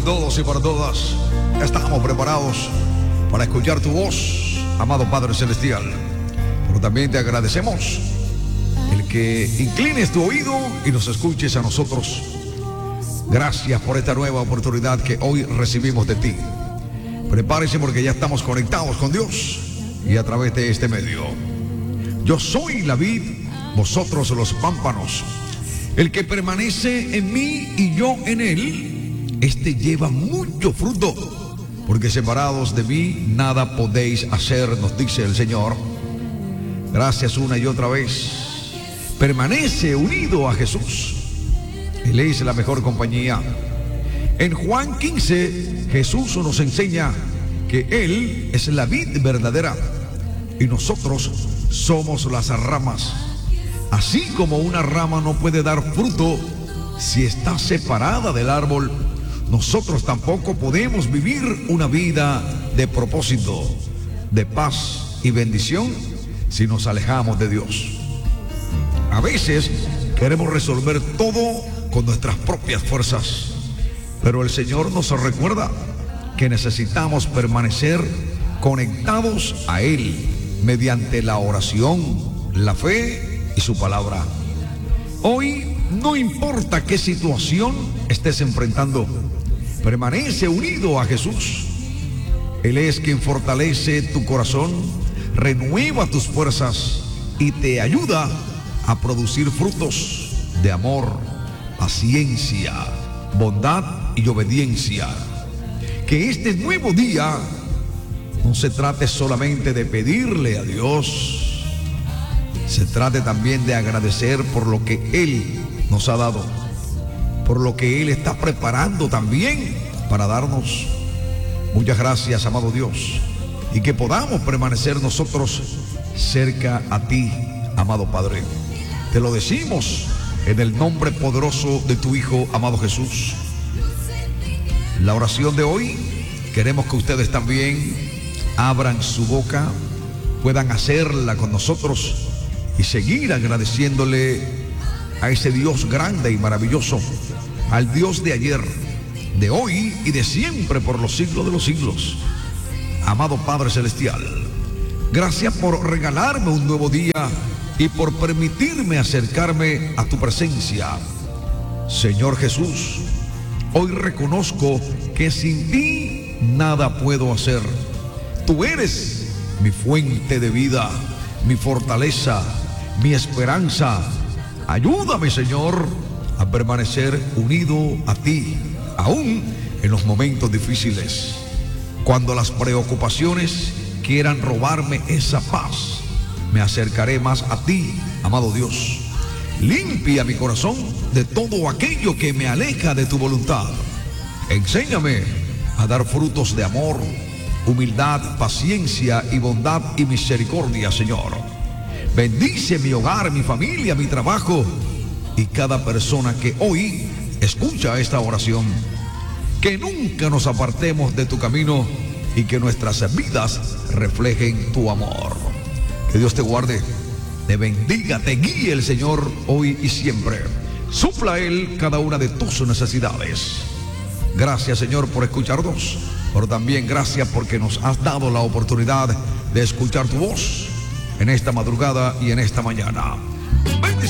para todos y para todas. Estamos preparados para escuchar tu voz, amado Padre Celestial. Pero también te agradecemos el que inclines tu oído y nos escuches a nosotros. Gracias por esta nueva oportunidad que hoy recibimos de ti. Prepárese porque ya estamos conectados con Dios y a través de este medio. Yo soy la vid, vosotros los pámpanos. El que permanece en mí y yo en él, este lleva mucho fruto, porque separados de mí nada podéis hacer, nos dice el Señor. Gracias una y otra vez. Permanece unido a Jesús. Él es la mejor compañía. En Juan 15, Jesús nos enseña que Él es la vid verdadera y nosotros somos las ramas. Así como una rama no puede dar fruto si está separada del árbol, nosotros tampoco podemos vivir una vida de propósito, de paz y bendición si nos alejamos de Dios. A veces queremos resolver todo con nuestras propias fuerzas, pero el Señor nos recuerda que necesitamos permanecer conectados a Él mediante la oración, la fe y su palabra. Hoy no importa qué situación estés enfrentando, permanece unido a Jesús. Él es quien fortalece tu corazón, renueva tus fuerzas y te ayuda a producir frutos de amor, paciencia, bondad y obediencia. Que este nuevo día no se trate solamente de pedirle a Dios, se trate también de agradecer por lo que Él nos ha dado, por lo que Él está preparando también para darnos. Muchas gracias, amado Dios, y que podamos permanecer nosotros cerca a ti, amado Padre. Te lo decimos en el nombre poderoso de tu Hijo, amado Jesús. La oración de hoy, queremos que ustedes también abran su boca, puedan hacerla con nosotros y seguir agradeciéndole a ese Dios grande y maravilloso, al Dios de ayer, de hoy y de siempre por los siglos de los siglos. Amado Padre Celestial, gracias por regalarme un nuevo día y por permitirme acercarme a tu presencia. Señor Jesús, hoy reconozco que sin ti nada puedo hacer. Tú eres mi fuente de vida, mi fortaleza, mi esperanza. Ayúdame, Señor, a permanecer unido a ti, aún en los momentos difíciles. Cuando las preocupaciones quieran robarme esa paz, me acercaré más a ti, amado Dios. Limpia mi corazón de todo aquello que me aleja de tu voluntad. Enséñame a dar frutos de amor, humildad, paciencia y bondad y misericordia, Señor. Bendice mi hogar, mi familia, mi trabajo y cada persona que hoy escucha esta oración. Que nunca nos apartemos de tu camino y que nuestras vidas reflejen tu amor. Que Dios te guarde, te bendiga, te guíe el Señor hoy y siempre. Supla Él cada una de tus necesidades. Gracias, Señor, por escucharnos, pero también gracias porque nos has dado la oportunidad de escuchar tu voz en esta madrugada y en esta mañana. Bendiciones.